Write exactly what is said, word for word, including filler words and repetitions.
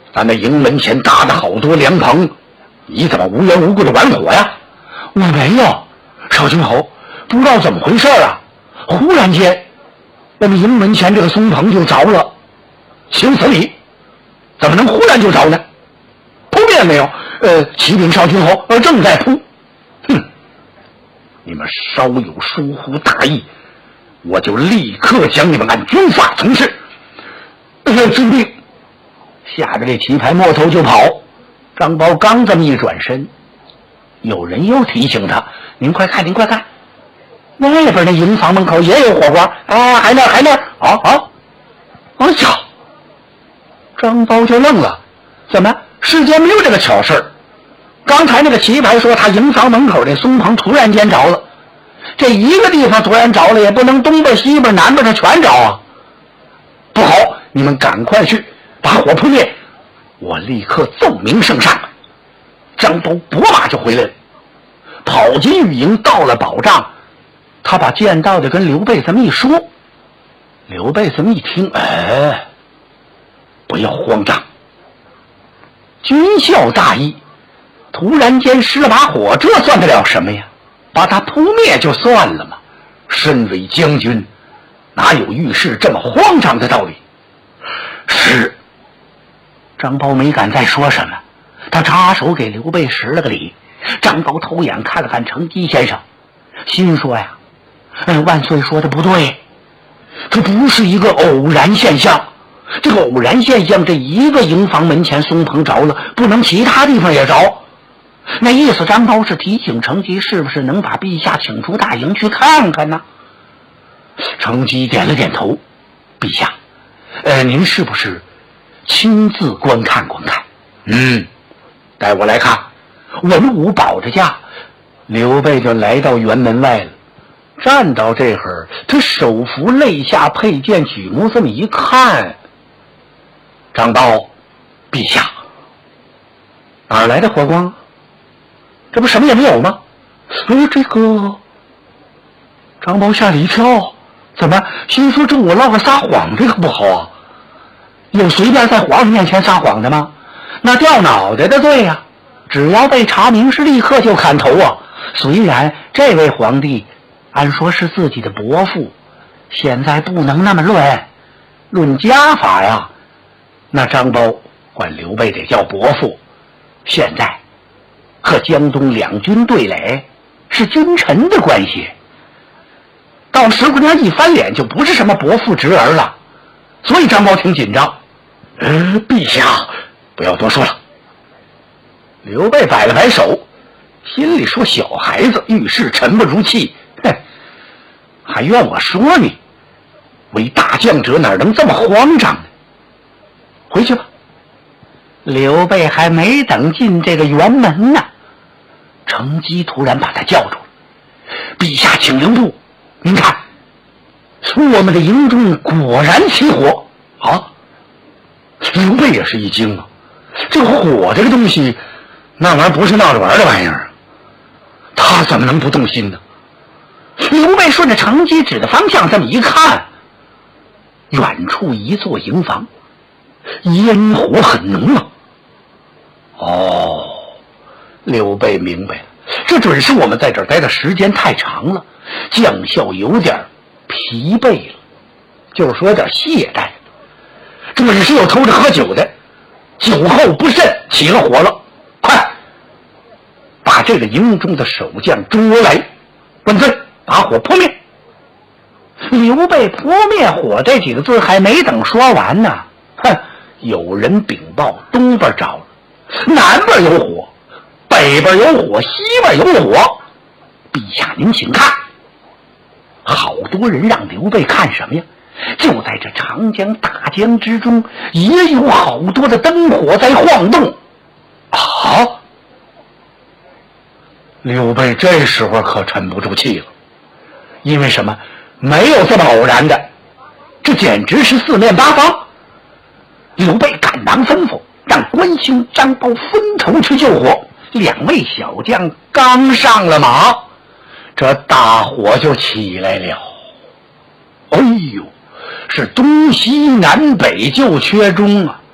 咱那营门前搭的好多凉棚，你怎么无缘无故的玩火呀？ 我没有，少君侯，不知道怎么回事啊，忽然间我们营门前这个松棚就着了。 行死你，怎么能忽然就着呢？扑灭没有？ 呃，启禀少君侯，呃，正在扑。 哼，你们稍有疏忽大意，我就立刻将你们按军法从事。 呃，遵命。下着这棋牌摸头就跑。张苞刚这么一转身，有人又提醒他：“您快看，您快看，那边那营房门口也有火光啊！还那还那，好好，哎呀！”张苞就愣了，怎么世间没有这个巧事儿？刚才那个棋牌说他营房门口这松棚突然间着了，这一个地方突然着了，也不能东边西边南边它全着啊！不好，你们赶快去把火扑灭！我立刻奏明圣上。张苞拨马就回来了，跑进御营，到了保障，他把见到的跟刘备这么一说。刘备这么一听，哎， 不要慌张， 军校大义，突然间失了把火，这算得了什么呀？把他扑灭就算了嘛。 身为将军，哪有遇事这么慌张的道理？ 是。张苞没敢再说什么，他插手给刘备施了个礼。张苞偷眼看了看程基先生，心说呀，哎，万岁说的不对，这不是一个偶然现象。这个偶然现象，这一个营房门前松棚着了，不能其他地方也着。那意思张苞是提醒程基，是不是能把陛下请出大营去看看呢？程基点了点头，陛下，呃，您是不是亲自观看观看？ 嗯，带我来看。 文武保着驾，刘备就来到辕门外了。站到这会儿，他手扶肋下佩剑，举目这么一看，张苞，陛下，哪儿来的火光？这不什么也没有吗？呃，这个张苞吓了一跳，怎么心说这我落个撒谎，这个不好啊？有随便在皇上面前撒谎的吗？那掉脑袋的罪呀、啊！只要被查明，是立刻就砍头啊！虽然这位皇帝按说是自己的伯父，现在不能那么论，论家法呀，那张苞管刘备得叫伯父，现在和江东两军对垒，是君臣的关系。到石姑娘一翻脸，就不是什么伯父侄儿了，所以张苞挺紧张。 呃，陛下，不要多说了。 刘备摆了摆手，心里说：小孩子遇事沉不住气，哼，还怨我说你，为大将者哪能这么慌张呢？回去吧。刘备还没等进这个辕门呢，程基突然把他叫住了：陛下请留步，您看，我们的营中果然起火啊！刘备也是一惊啊，这个火这个东西，那玩意儿不是闹着玩的玩意儿，他怎么能不动心呢？刘备顺着程基指的方向这么一看，远处一座营房，烟火很浓啊。哦，刘备明白了，这准是我们在这儿待的时间太长了，将校有点疲惫了，就是说有点懈怠，准是有偷着喝酒的，酒后不慎起了火了。快把这个营中的守将捉来，万岁，把火扑灭。刘备扑灭火这几个字还没等说完呢，哼，有人禀报东边着了，南边有火，北边有火，西边有火，陛下您请看。好多人让刘备看什么呀？就在这长江大江之中，也有好多的灯火在晃动啊！刘备这时候可沉不住气了，因为什么？没有这么偶然的，这简直是四面八方。刘备赶忙吩咐让关兴、张苞分头去救火。两位小将刚上了马，这大火就起来了。哎呦，是东西南北就缺中啊！